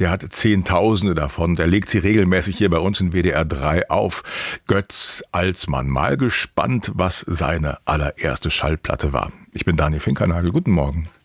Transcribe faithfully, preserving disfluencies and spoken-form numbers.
der hat Zehntausende davon. Der legt sie regelmäßig hier bei uns in W D R drei auf. Götz Alsmann. Mal gespannt, was seine allererste Schallplatte war. Ich bin Daniel Finkernagel. Guten Morgen.